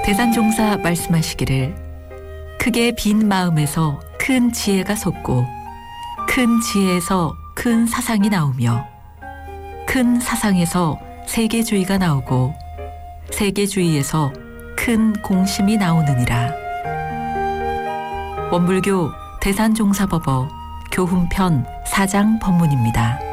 대산종사 말씀하시기를 크게 빈 마음에서 큰 지혜가 솟고 큰 지혜에서 큰 사상이 나오며 큰 사상에서 세계주의가 나오고 세계주의에서 큰 공심이 나오느니라. 원불교 대산종사법어 교훈편 4장 법문입니다.